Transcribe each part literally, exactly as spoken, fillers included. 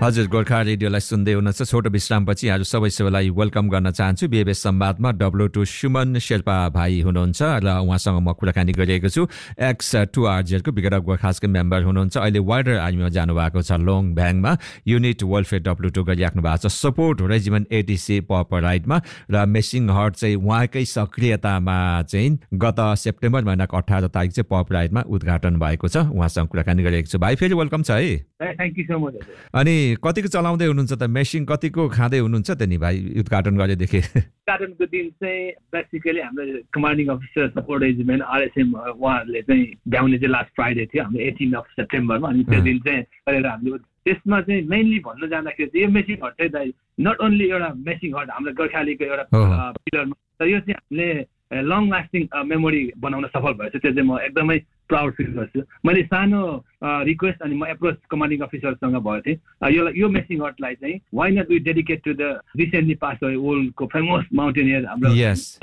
हजुर गोर्खा रेडियोलाई सुन्दै हुनुहुन्छ छोटो विश्रामपछि आज सबै सबैलाई वेलकम गर्न चाहन्छु बीएबएस संवादमा डब्ल्यू टू सुमन शेर्पा भाइ हुनुहुन्छ र उहाँसँग म कुराकानी गरिएको छु एक्स टू आरजेडको विगत गोर्खासको मेम्बर हुनुहुन्छ अहिले वाइडर आर्मीमा जानुभएको छ लोङ भ्याङमा युनिट वेलफेयर डब्ल्यू टू गरिराख्नु भएको छ सपोर्ट रेजिमेन्ट एटिसी पपराइडमा र मेसिङ हट चाहिँ उहाँकै सक्रियतामा चाहिँ गत सेप्टेम्बर महिनाको अठार तारिक चाहिँ पपराइडमा उद्घाटन भएको छ उहाँसँग कुराकानी गरिएको छु भाइ फेरि वेलकम छ है थ्याङ्क यू सो मच अनि कतिको चलाउँदै हुनुहुन्छ त मेसिन कतिको खाँदै हुनुहुन्छ त नि भाइ उद्घाटन गरेदेखि उद्घाटनको दिन चाहिँ बेसिकली हाम्रो commanding officer support regiment RSM उहाँहरूले चाहिँ भ्याउने चाहिँ लास्ट फ्राइडे थियो हाम्रो एटिन अफ सेप्टेम्बरमा अनि त्यो दिन चाहिँ गरेर हामीले त्यसमा चाहिँ मेनली भन्नु जाँदाखेरि चाहिँ यो मेसिङ हट चाहिँ दाइ नट ओन्ली एउटा मेसिङ हट हाम्रो गोर्खालीको एउटा पिलरमा तर यो चाहिँ हामीले लङ लास्टिङ मेमोरी बनाउन सफल भएछ त्यो चाहिँ म एकदमै प्राउड फिल गर्छु मैले सानो रिक्वेस्ट अनि म एप्रोच कमान्डिङ अफिसरसँग भएको थिएँ यो यो मेसिङ हटलाई चाहिँ why not we dedicate to the recently pass away वर्ल्डको फेमस माउन्टेनियर हाम्रो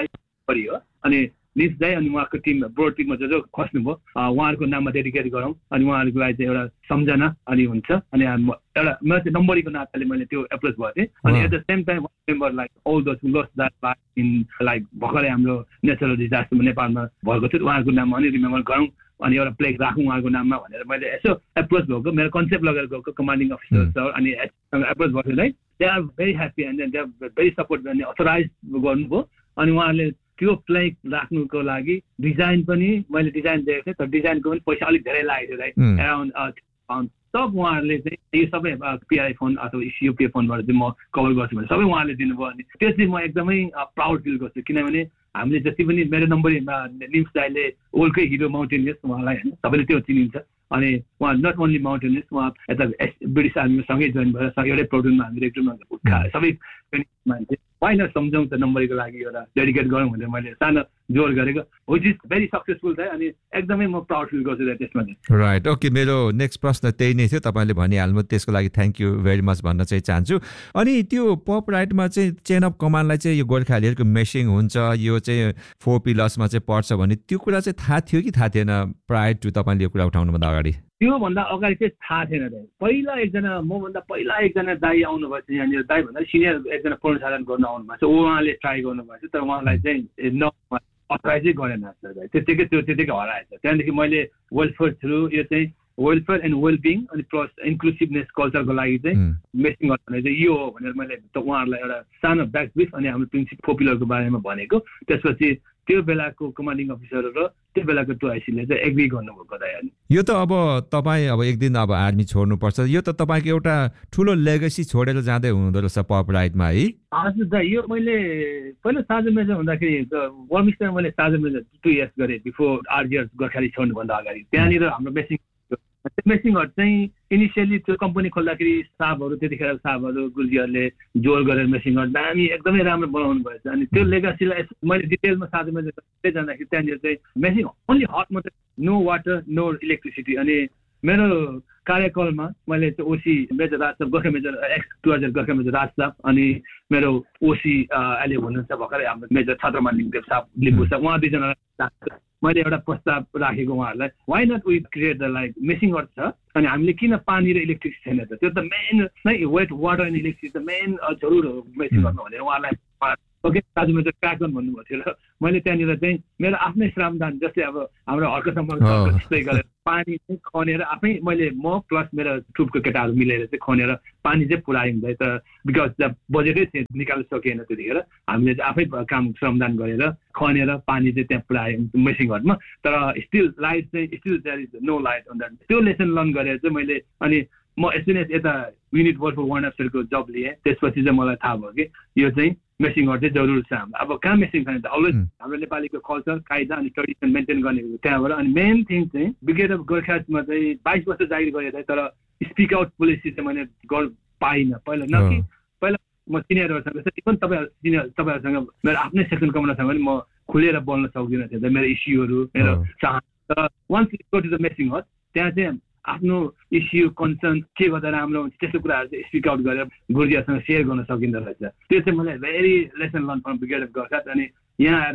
हो अनि निस दाइ अनि उहाँको टिम ब्रोड टिममा जो जो खस्नुभयो उहाँहरूको नाममा डेडिकेट गरौँ अनि उहाँहरूको लागि चाहिँ एउटा सम्झना अनि हुन्छ अनि एउटा म चाहिँ नम्बरीको नाताले मैले त्यो एप्रोच भएको थिएँ अनि at the same time member like all those who lost that life in like भर्खरै हाम्रो नेचरल डिजास्टर नेपालमा भएको थियो उहाँहरूको नाममा अनि रिमेम्बर गरौँ अनि एउटा प्लेक राखौँ उहाँको नाममा भनेर मैले यसो एप्रोच भएको मेरो कन्सेप्ट लगेर गएको कमान्डिङ अफिसर सर अनि एप्रोच भएको like they are very happy and they are very support अनि अथोराइज गर्नुभयो अनि उहाँहरूले त्यो प्लेक राख्नुको लागि डिजाइन पनि मैले डिजाइन दिएको थिएँ तर डिजाइनको पनि पैसा अलिक धेरै लागेको थियो एराउन्ड पाउन्ड सब उहाँहरूले चाहिँ यो सबै पिआई फोन अथवा युपिए फोनबाट चाहिँ म कभर गर्छु भने सबै उहाँहरूले दिनुभयो अनि त्यो चाहिँ म एकदमै प्राउड फिल गर्छु किनभने हामीले जति पनि मेरो नम्बर निम्स दाइले वर्ल्डकै हिरो माउन्टेनियर्स उहाँलाई होइन सबैले त्यो चिनिन्छ अनि उहाँ नट ओन्ली माउन्टेनियर्स उहाँ यता ब्रिटिस आर्मीसँगै जोइन भएर एउटै प्रोग्राममा हामी रेक्रुटमा सबै मान्छे वाइन सम्झौँ त नम्बरको लागि एउटा डेडिकेट गरौँ भनेर मैले सानो जोर गरेको विच इज भेरी सक्सेसफुल थियो अनि एकदमै म प्राउड फिल गर्छु त्यसमा चाहिँ राइट ओके मेरो नेक्स्ट प्रश्न त्यही नै थियो तपाईँले भनिहाल्नु त्यसको लागि थ्याङ्क यू भेरी मच भन्न चाहिँ चाहन्छु अनि त्यो पप राइटमा चाहिँ चेन अफ कमान्डलाई चाहिँ यो गोर्खालीहरूको मेसिङ हुन्छ यो चाहिँ फोर पिलर्समा चाहिँ पर्छ भने त्यो कुरा चाहिँ थाहा थियो कि थाहा थिएन प्रायर टु तपाईँले यो कुरा उठाउनुभन्दा अगाडि त्योभन्दा अगाडि चाहिँ थाहा थिएन दाइ पहिला एकजना मभन्दा पहिला एकजना दाइ आउनुभएको छ यहाँनिर दाइ भन्दा सिनियर एकजना पूर्ण साधन गर्न आउनुभएको छ उहाँले ट्राई गर्नुभएको छ तर उहाँलाई चाहिँ न अथराइजै गरेन दाइ त्यतिकै त्यो त्यतिकै हराएछ त्यहाँदेखि मैले वेलफेयर थ्रु यो चाहिँ वेलफेयर एन्ड वेलबिङ अनि प्लस इन्क्लुसिभनेस कल्चरको लागि चाहिँ मेसिङ गर्ने चाहिँ यो हो भनेर मैले उहाँहरूलाई एउटा सानो ब्याक ब्रिफ अनि हाम्रो प्रिन्सिपल पोपुलरको बारेमा भनेको त्यसपछि त्यो बेलाको कमान्डिङ अफिसर र त्यो बेलाको टुआइसीले चाहिँ एग्री गर्नुभएको दाइ यो त अब तपाईँ अब एक दिन अब आर्मी छोड्नुपर्छ यो त तपाईँको एउटा ठुलो लेगेसी छोडेर जाँदै हुँदो रहेछ पप राइडमा है हजुर दाइ यो मैले पहिला सार्जन मेजर हुँदाखेरि वर्मिस्टरमा मैले सार्जन मेजर टु इयर्स गरेँ बिफोर आरजिएस गोर्खाली छोड्नुभन्दा अगाडि त्यहाँनिर हाम्रो मेसिङ मेसिङ हट चाहिँ इनिसियली त्यो कम्पनी खोल्दाखेरि साहबहरू त्यतिखेर साहबहरू गुरुजीहरूले जोर गरेर मेसिङ हट दामी एकदमै राम्रो बनाउनु भएछ अनि त्यो लेगासीलाई मैले डिटेलमा साथमा जाँदाखेरि त्यहाँनिर चाहिँ मेसिङ ओन्ली हट मात्रै नो वाटर नो इलेक्ट्रिसिटी अनि मेरो कार्यकालमा मैले त्यो ओसी मेजर राज साहब गोर्खा मेजर एक्स टु हजार गोर्खा मेजर राज साहब अनि मेरो ओसी अहिले हुनुहुन्छ भर्खरै हाम्रो मेजर छत्रमान लिङदेव साहब लिम्बू साहब उहाँ दुईजना मैले एउटा प्रस्ताव राखेको उहाँहरूलाई why not we create the like messing hot छ अनि हामीले किन पानी र इलेक्ट्रिसिटी छैन त त्यो त मेन नै वेट वाटर एन्ड इलेक्ट्रिसिटी त मेन जरुर हो मेसिङ हटमा भनेर उहाँलाई ओके दाजु मेरो कागन भन्नुभएको थियो र मैले त्यहाँनिर चाहिँ मेरो आफ्नै श्रमदान जस्तै अब हाम्रो हर्क सम्पर्क त्यस्तै गरेर पानी चाहिँ खनेर आफै मैले म प्लस मेरो ट्रुपको केटाहरू मिलेर चाहिँ खनेर पानी चाहिँ पुऱ्यायौँ त बिकज द बजेटै थियो निकाल्न सकिएन त्यतिखेर हामीले चाहिँ आफै काम श्रमदान गरेर खनेर पानी चाहिँ त्यहाँ पुऱ्यायौँ मेसिङ हटमा तर स्टिल लाइट चाहिँ still there is no light on that त्यो लेसन लर्न गरेर चाहिँ मैले अनि म एसएनएस यता युनिट वर्क वान अफिसरको जब लिएँ त्यसपछि चाहिँ मलाई थाहा भयो कि यो चाहिँ मेसिङ हट चाहिँ जरुर छ अब कहाँ मेसिङ छैन त अलवेज हाम्रो नेपालीको कल्चर कायदा अनि ट्रेडिसन मेन्टेन गर्ने त्यहाँबाट अनि मेन थिङ चाहिँ ब्रिगेड अफ गोर्खासमा चाहिँ बाइस वर्ष जागिर गरेँ तर स्पिक आउट पोलिसी चाहिँ मैले गर पाइनँ पहिला न कि पहिला म सिनियरहरूसँग इभन तपाईँहरू सिनियर तपाईँहरूसँग मेरो आफ्नै सेक्सन कमान्डरसँग पनि म खुलेर बोल्न सक्दिनँ थियो मेरो इस्युहरू मेरो चाहना तर once go to the messing hot त्यहाँ चाहिँ आफ्नो इस्यु कन्सर्न के गर्दा राम्रो हुन्छ त्यस्तो कुराहरू चाहिँ स्पिक आउट गरेर गुरुजीहरूसँग सेयर गर्न सकिँदो रहेछ त्यो चाहिँ मलाई very lesson learn from brigade of Gorkha अनि यहाँ आएर चाहिँ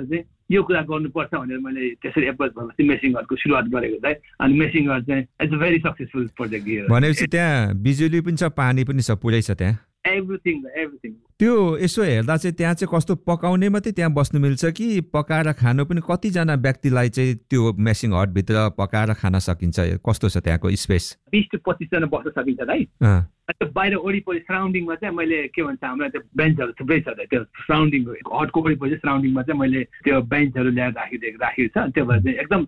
यो कुरा गर्नुपर्छ भनेर मैले त्यसरी एप्रोच भएपछि मेसिङ हटको सुरुवात गरेको चाहिँ अनि मेसिङ हट चाहिँ it's a very successful project here भनेपछि त्यहाँ बिजुली पनि छ पानी पनि छ पुरै छ त्यहाँ एभ्रिथिङ एभ्रिथिङ त्यो यसो हेर्दा चाहिँ त्यहाँ चाहिँ कस्तो पकाउने मात्रै त्यहाँ बस्नु मिल्छ कि पकाएर खानु पनि कतिजना व्यक्तिलाई चाहिँ त्यो मेसिङ हटभित्र पकाएर खान सकिन्छ कस्तो छ त्यहाँको स्पेस बिस टु पच्चिसजना बस्न सकिन्छ दाइ त्यो बाहिर वरिपरि सराउन्डिङमा चाहिँ मैले के भन्छ हाम्रो त्यो बेन्चहरू थुप्रै छ त्यो सराउन्डिङ हटको वरिपरि सराउन्डिङमा चाहिँ मैले त्यो बेन्चहरू ल्याएर राखिदिएको राखेको छ त्यो भएर चाहिँ एकदम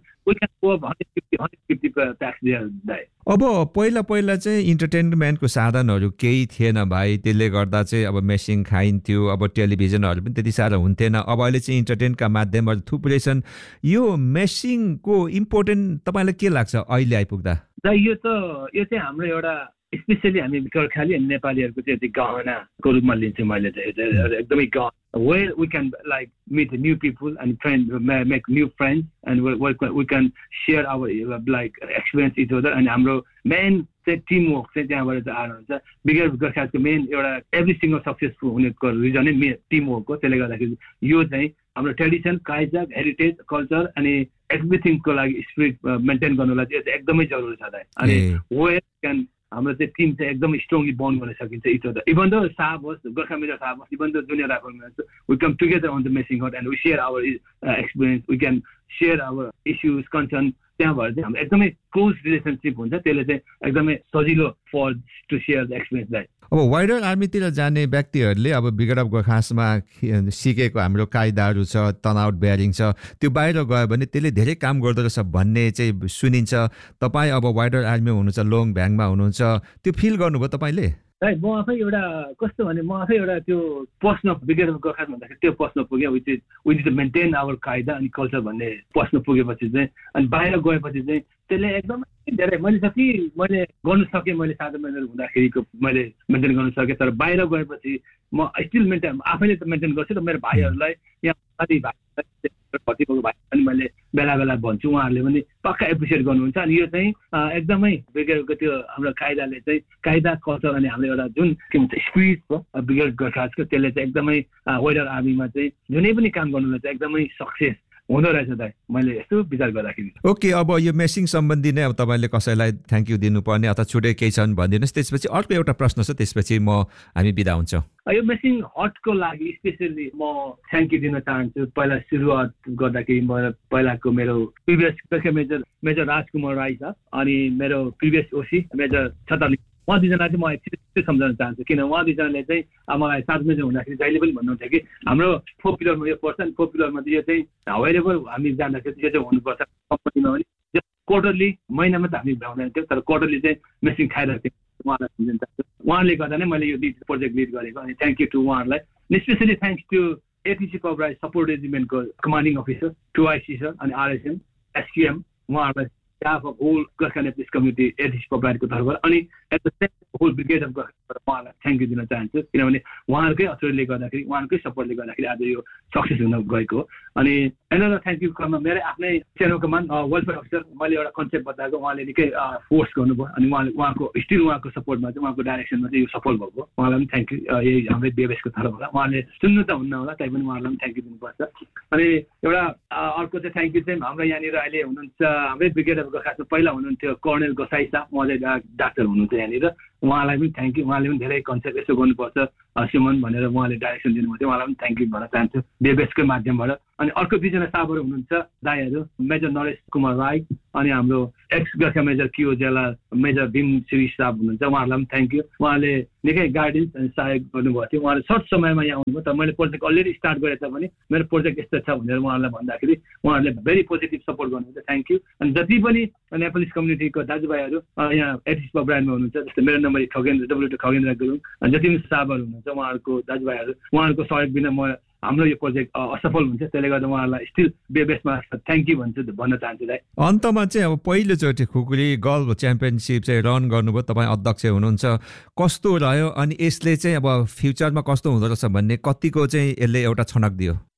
अब पहिला पहिला चाहिँ इन्टरटेनमेन्टको साधनहरू केही थिएन भाइ त्यसले गर्दा चाहिँ अब मेसिङ खाइन्थ्यो अब टेलिभिजनहरू पनि त्यति साह्रो हुन्थेन अब अहिले चाहिँ इन्टरटेनका माध्यमहरू थुप्रै छन् यो मेसिङको इम्पोर्टेन्ट तपाईँलाई के लाग्छ अहिले आइपुग्दा यो त यो चाहिँ हाम्रो एउटा स्पेसली हामी गोर्खाली अनि नेपालीहरूको चाहिँ त्यो गहनाको रूपमा लिन्छु मैले चाहिँ एकदमै गहना where we can like meet new people and friend make new friends and we, we can share our like experience each other and हाम्रो मेन चाहिँ टिम वर्क चाहिँ त्यहाँबाट चाहिँ आएर हुन्छ बिगर गोर्खाको मेन एउटा एभ्री सिङ्गल सक्सेसफुल हुनेको रिजनै मेन टिम वर्क हो त्यसले गर्दाखेरि यो चाहिँ हाम्रो ट्रेडिसन काइजा हेरिटेज कल्चर अनि एभ्रिथिङको लागि स्पिरिट मेन्टेन गर्नुलाई चाहिँ यो एकदमै जरुरी छ दाइ अनि वेयर क्यान हाम्रो चाहिँ टिम चाहिँ एकदमै स्ट्रङली बन्ड गर्न सकिन्छ इच अदर इभन द साब होस् गोर्खा मेजर साब होस् even the junior rifle major we come together on the messing hot and we share our experience we can share our issues concern त्यहाँ भएर चाहिँ हाम्रो एकदमै क्लोज रिलेसनसिप हुन्छ त्यसले चाहिँ एकदमै सजिलो फर टु सेयर द एक्सपिरियन्सलाई अब वाइडर आर्मीतिर जाने व्यक्तिहरूले अब ब्रिगेड अफ गोर्खासमा सिकेको हाम्रो कायदाहरू छ टर्नआउट बेयरिङ छ त्यो बाहिर गयो भने त्यसले धेरै काम गर्दो रहेछ भन्ने चाहिँ सुनिन्छ तपाईँ अब वाइडर आर्मी हुनुहुन्छ लोङ भ्याङमा हुनुहुन्छ त्यो फिल गर्नुभयो तपाईँले म आफै एउटा कस्तो भने म आफै एउटा त्यो पस्न ब्रिगेड अफ गोर्खा भन्दाखेरि त्यो पस्न पुग्यो which is we need to maintain our कायदा अनि कल्चर भन्ने पस्न पुगेपछि चाहिँ अनि बाहिर गएपछि चाहिँ त्यसले एकदमै धेरै मैले जति मैले गर्नु सकेँ मैले साझा मेन्टेन हुँदाखेरिको मैले मेन्टेन गर्न सकेँ तर बाहिर गएपछि म स्टिल मेन्टेन आफैले त मेन्टेन गर्छु र मेरो भाइहरूलाई यहाँ साथी भाइ कतिको भाइ पनि मैले बेला बेला भन्छु उहाँहरूले पनि पक्का एप्रिसिएट गर्नुहुन्छ अनि यो चाहिँ एकदमै ब्रिगेडको त्यो हाम्रो कायदाले चाहिँ कायदा कल्चर अनि हाम्रो एउटा जुन के भन्छ स्पिरिट हो ब्रिगेड गोर्खासको त्यसले चाहिँ एकदमै वेडर आर्मीमा चाहिँ जुनै पनि काम गर्नुलाई चाहिँ एकदमै सक्सेस हुँदो रहेछ दाइ मैले यस्तो विचार गर्दाखेरि ओके अब यो मेसिङ सम्बन्धी नै अब तपाईँले कसैलाई थ्याङ्क यू दिनुपर्ने अथवा छुट्टै केही छन् भनिदिनुहोस् त्यसपछि अर्को एउटा प्रश्न छ त्यसपछि म हामी बिदा हुन्छौँ यो मेसिङ हटको लागि स्पेसली म थ्याङ्क यू दिन चाहन्छु पहिला सुरुवात गर्दाखेरि म पहिलाको मेरो प्रिभियस मेजर मेजर राजकुमार राई छ अनि मेरो प्रिभियस ओसी मेजर छतरली उहाँ दुईजना चाहिँ म एक्चुली सम्झाउन चाहन्छु किन उहाँ दुईजनाले चाहिँ मलाई सात मेजर हुँदाखेरि जहिले पनि भन्नुहुन्थ्यो कि हाम्रो फोर पिलरमा यो पर्छ नि फोर पिलरमा चाहिँ यो चाहिँ हावेरेबल हामी जाँदाखेरि यो चाहिँ हुनुपर्छ कम्पनीमा पनि क्वार्टरली महिनामा त हामी भ्याउँदैन थियो तर क्वार्टरली चाहिँ मेसिन खाइरहेको थियो उहाँलाई सम्झाउन चाहन्छु उहाँले गर्दा नै मैले यो प्रोजेक्ट लिड गरेको अनि थ्याङ्क यू टु उहाँहरूलाई specially thanks to एटिसी पब्राई support रेजिमेन्टको commanding officer to आइसी सर अनि आरएसएम एसक्युएम उहाँहरूलाई staff of whole Gorkha Nepalese community एटिसी पब्राइडको तर्फबाट अनि at the same whole brigade of गोर्खाबाट उहाँलाई थ्याङ्क यू दिन चाहन्छु किनभने उहाँहरूकै अथोरिटीले गर्दाखेरि उहाँहरूकै सपोर्टले गर्दाखेरि आज यो सक्सेस हुन गएको हो अनि एनदर थ्याङ्क यू क्रममा मेरो आफ्नै सेनो कमान वेलफेयर अफिसर मैले एउटा कन्सेप्ट बताएको उहाँले निकै फोर्स गर्नुभयो अनि उहाँले उहाँको स्टिल उहाँको सपोर्टमा चाहिँ उहाँको डाइरेक्सनमा चाहिँ यो सफल भएको उहाँलाई पनि थ्याङ्क यू यही हाम्रै बेबेसको तर्फबाट उहाँले सुन्नु त हुन्न होला तै पनि उहाँलाई पनि थ्याङ्क यू दिनुपर्छ अनि एउटा अर्को चाहिँ थ्याङ्क यू चाहिँ हाम्रो यहाँनिर अहिले हुनुहुन्छ हाम्रै ब्रिगेड अफ गोर्खा पहिला हुनुहुन्थ्यो कर्णेल गोसाई साहब उहाँले डाक्टर हुनुहुन्थ्यो यहाँनिर उहाँलाई पनि थ्याङ्क यू उहाँले पनि धेरै कन्सेप्ट यसो गर्नुपर्छ सुमन भनेर उहाँले डाइरेक्सन दिनुभयो थियो उहाँलाई पनि थ्याङ्क यू भन्न चाहन्छु बेबेसकै माध्यमबाट अनि अर्को दुईजना साहबहरू हुनुहुन्छ दाईहरू मेजर नरेश कुमार राई अनि हाम्रो एक्स गोर्खा मेजर किओ जेला मेजर भीम श्री साहब हुनुहुन्छ उहाँहरूलाई पनि थ्याङ्क यू उहाँले निकै गाइडेन्स अनि सहयोग गर्नुभएको थियो उहाँले सर्ट समयमा यहाँ आउनुभयो तर मैले प्रोजेक्ट अलरेडी स्टार्ट गरेको छ भने मेरो प्रोजेक्ट यस्तो छ भनेर उहाँहरूलाई भन्दाखेरि उहाँहरूले भेरी पोजिटिभ सपोर्ट गर्नुहुन्छ थ्याङ्क यू अनि जति पनि नेपाली कम्युनिटीको दाजुभाइहरू यहाँ एटिसी पब्राइडमा हुनुहुन्छ जस्तै मेरो number Khagendra W two Khagendra Gurung जति पनि साहबहरू हुनुहुन्छ उहाँहरूको दाजुभाइहरू उहाँहरूको सहयोग बिना म हाम्रो यो प्रोजेक्ट असफल हुन्छ त्यसले गर्दा उहाँहरूलाई स्टिल बेबेसमा थ्याङ्क यू भन्छु भन्न चाहन्छु दाइ अन्तमा चाहिँ अब पहिलोचोटि खुकुरी गल्फ च्याम्पियनसिप चाहिँ रन गर्नुभयो तपाईँ अध्यक्ष हुनुहुन्छ कस्तो रह्यो अनि यसले चाहिँ अब फ्युचरमा कस्तो हुँदो रहेछ भन्ने कतिको चाहिँ यसले एउटा छनक दियो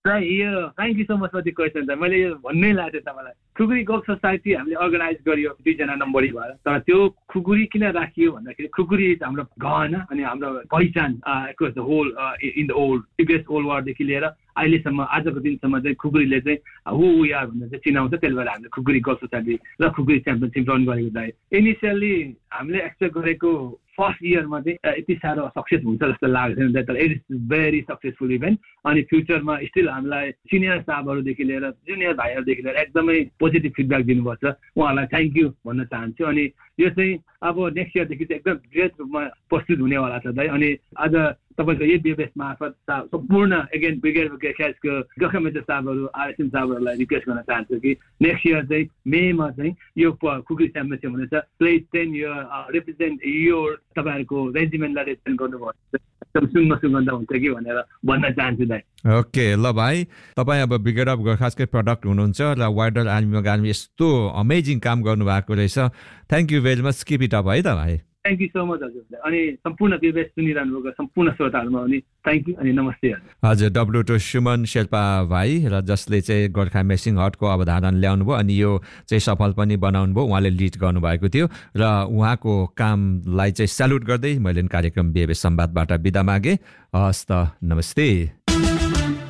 thank you so much for the question. मैले यो भन्नै लाग्थेँ तपाईँलाई, खुकुरी गोल्फ सोसाइटी हामीले अर्गनाइज गरियो दुईजना नम्बरी भएर, तर त्यो खुकुरी किन राखियो भन्दाखेरि खुकुरी हाम्रो गहना अनि हाम्रो पहिचान across the whole in the old previous old वारदेखि लिएर अहिलेसम्म आजको दिनसम्म चाहिँ खुकुरीले चाहिँ हु वी आर भनेर चाहिँ चिनाउँछ। त्यसले गर्दा हामीले खुकुरी गोल्फ सोसाइटी र खुकुरी च्याम्पियनसिप रन गरेको चाहिँ इनिसियल्ली हामीले एक्सपेक्ट गरेको फर्स्ट इयरमा चाहिँ यति साह्रो सक्सेस हुन्छ जस्तो लाग्दैन, तर it is very successful event. अनि फ्युचरमा स्टिल हामीलाई सिनियर स्टाफहरूदेखि लिएर जुनियर भाइहरूदेखि लिएर एकदमै पोजिटिभ फिडब्याक दिनुपर्छ, उहाँहरूलाई थ्याङ्क यू भन्न चाहन्छु। अनि यो चाहिँ अब नेक्स्ट इयरदेखि चाहिँ एकदम वृहत रूपमा प्रस्तुत हुनेवाला छ दाइ। अनि आज तपाईँको यही बेबेस मार्फत सम्पूर्ण एगेन ब्रिगेड क्यासको गोर्खा मेजर स्टाफहरू आरएसएम स्टाफहरूलाई रिक्वेस्ट गर्न चाहन्छु कि नेक्स्ट इयर चाहिँ मेमा चाहिँ यो खुकुरी च्याम्पियनसिप हुनेछ। Please ten year represent your तपाईँहरूको रेजिमेन्टलाई रिप्रेजेन्ट गर्नुभयो एकदम सुन्न सुगन्ध हुन्छ कि भनेर भन्न चाहन्छु दाइ। ओके ल भाइ, तपाईँ अब ब्रिगेड अफ गोर्खासकै प्रडक्ट हुनुहुन्छ र वाइडर आर्मी गार्मी यस्तो अमेजिङ काम गर्नुभएको रहेछ। Thank you very much, keep it up है त भाइ। थ्याङ्क यू सो मच हजुर। अनि सम्पूर्ण विवेश सुनिरहनु भएको सम्पूर्ण श्रोताहरूमा पनि थ्याङ्क यू अनि नमस्ते हजुर। हजुर, डब्लु टू सुमन शेर्पा भाइ र जसले चाहिँ गोर्खा मेसिङ हटको अवधारणा ल्याउनु भयो अनि यो चाहिँ सफल पनि बनाउनु भयो, उहाँले लिड गर्नुभएको थियो र उहाँको कामलाई चाहिँ स्यालुट गर्दै मैले कार्यक्रम बिहेबे संवादबाट बिदा मागेँ। हस् त, नमस्ते।